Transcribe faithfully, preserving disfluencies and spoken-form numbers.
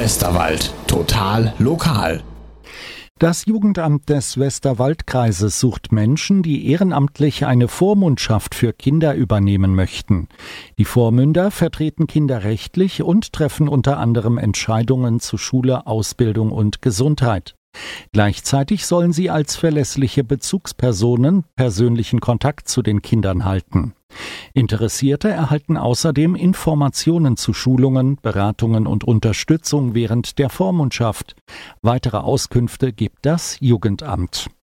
Westerwald. Total lokal. Das Jugendamt des Westerwaldkreises sucht Menschen, die ehrenamtlich eine Vormundschaft für Kinder übernehmen möchten. Die Vormünder vertreten Kinder rechtlich und treffen unter anderem Entscheidungen zu Schule, Ausbildung und Gesundheit. Gleichzeitig sollen sie als verlässliche Bezugspersonen persönlichen Kontakt zu den Kindern halten. Interessierte erhalten außerdem Informationen zu Schulungen, Beratungen und Unterstützung während der Vormundschaft. Weitere Auskünfte gibt das Jugendamt.